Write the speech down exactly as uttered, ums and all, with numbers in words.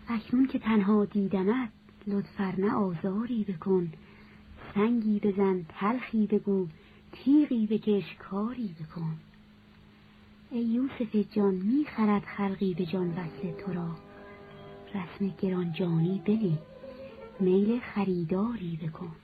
اکنون که تنها دیدمت لطفاً نه آزاری بکن. سنگی بزن تلخی بگو، تیغی بکش کاری بکن. ای یوسف جان می خرد خلقی به جان وصل تو را. رسم گران جانی بنه، میل خریداری بکن.